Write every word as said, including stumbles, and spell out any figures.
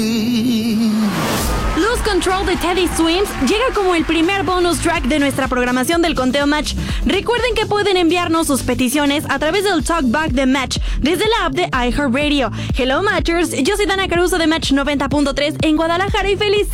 Lose Control de Teddy Swims llega como el primer bonus track de nuestra programación del Conteo Match. Recuerden que pueden enviarnos sus peticiones a través del Talkback de Match desde la app de iHeartRadio. Hello Matchers, yo soy Dana Caruso de Match noventa punto tres en Guadalajara y feliz